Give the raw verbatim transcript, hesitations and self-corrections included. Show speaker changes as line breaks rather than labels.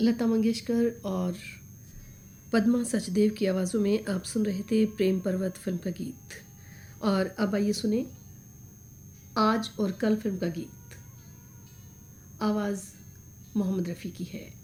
लता मंगेशकर और पद्मा सचदेव की आवाज़ों में आप सुन रहे थे प्रेम पर्वत फिल्म का गीत। और अब आइए सुने आज और कल फिल्म का गीत। आवाज़ मोहम्मद रफ़ी की है।